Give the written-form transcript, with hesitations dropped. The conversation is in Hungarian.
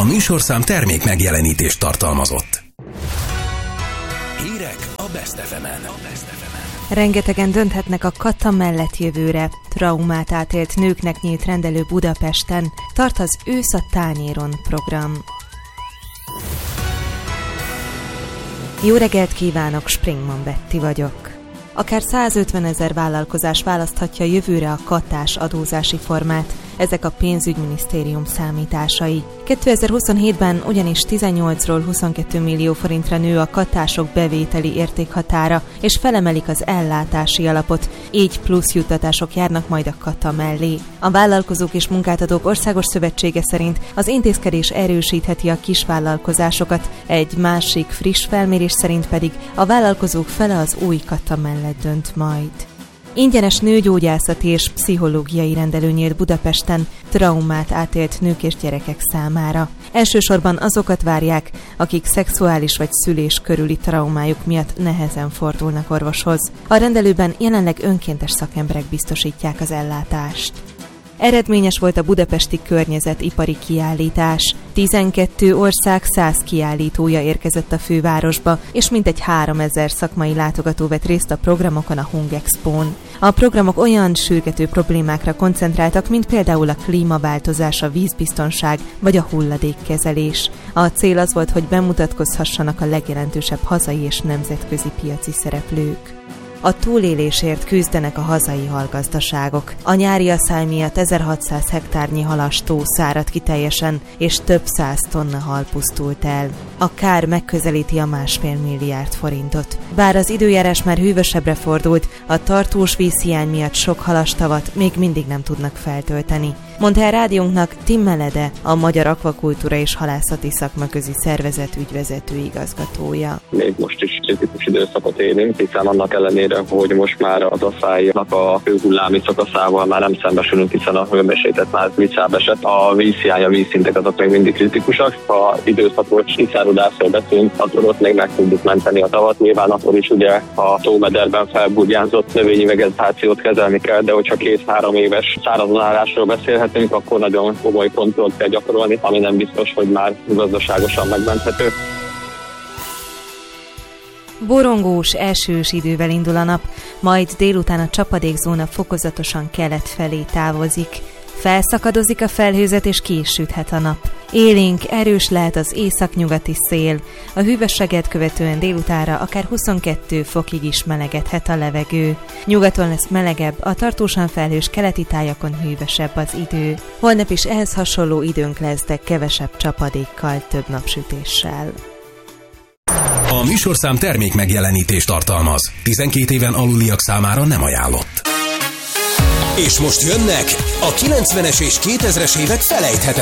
A műsorszám termék megjelenítést tartalmazott. Hírek a Best FM-en. Rengetegen dönthetnek a Kata mellett jövőre. Traumát átélt nőknek nyílt rendelő Budapesten. Tart az Ősz a tányéron program. Jó reggelt kívánok, Springman Betty vagyok. Akár 150 000 vállalkozás választhatja jövőre a katás adózási formát. Ezek a pénzügyminisztérium számításai. 2027-ben ugyanis 18-ról 22 millió forintra nő a katások bevételi értékhatára, és felemelik az ellátási alapot, így plusz juttatások járnak majd a kata mellé. A Vállalkozók és Munkáltatók Országos Szövetsége szerint az intézkedés erősítheti a kisvállalkozásokat, egy másik friss felmérés szerint pedig a vállalkozók fele az új kata mellett dönt majd. Ingyenes nőgyógyászati és pszichológiai rendelő nyílt Budapesten traumát átélt nők és gyerekek számára. Elsősorban azokat várják, akik szexuális vagy szülés körüli traumájuk miatt nehezen fordulnak orvoshoz. A rendelőben jelenleg önkéntes szakemberek biztosítják az ellátást. Eredményes volt a budapesti környezetipari kiállítás. 12 ország 100 kiállítója érkezett a fővárosba, és mintegy 3000 szakmai látogató vett részt a programokon a Hungexpón. A programok olyan sürgető problémákra koncentráltak, mint például a klímaváltozás, a vízbiztonság vagy a hulladékkezelés. A cél az volt, hogy bemutatkozhassanak a legjelentősebb hazai és nemzetközi piaci szereplők. A túlélésért küzdenek a hazai halgazdaságok. A nyári aszály miatt 1600 hektárnyi halastó száradt ki teljesen, és több 100 tonna hal pusztult el. A kár megközelíti a 1,5 milliárd forintot. Bár az időjárás már hűvösebbre fordult, a tartós vízhiány miatt sok halastavat még mindig nem tudnak feltölteni. Mondta el rádiónknak Tim Melede, a Magyar Akvakultúra és Halászati Szakmaközi Szervezet ügyvezető igazgatója. Még most is kritikus időszakot élünk, hiszen annak ellenére, hogy most már az aszálynak a hőhullámi szakaszával már nem szembesülünk, hiszen a hőmérséklet már visszább esett. A vízhiány, a vízszintek azok még mindig kritikusak. Ha időszakos kiszáradásról beszélünk, akkor ott még meg tudjuk menteni a tavat. Nyilván akkor is ugye a tómederben felburjánzott növényi vegetációt kezelni kell, de hogyha 2-3 éves szárazonálásról beszélhetünk, akkor nagyon komoly kontrollt kell gyakorolni, ami nem biztos, hogy már gazdaságosan megmenthető. Borongós, esős idővel indul a nap, majd délután a csapadékzóna fokozatosan kelet felé távozik. Felszakadozik a felhőzet és ki is süthet a nap. Élénk, erős lehet az északnyugati szél. A hűvösséget követően délutánra akár 22 fokig is melegedhet a levegő. Nyugaton lesz melegebb, a tartósan felhős keleti tájakon hűvösebb az idő. Holnap is ehhez hasonló időnk lesz, de kevesebb csapadékkal, több napsütéssel. A műsorszám termék megjelenítést tartalmaz. 12 éven aluliak számára nem ajánlott. És most jönnek a 90-es és 2000-es évek felejthetetlen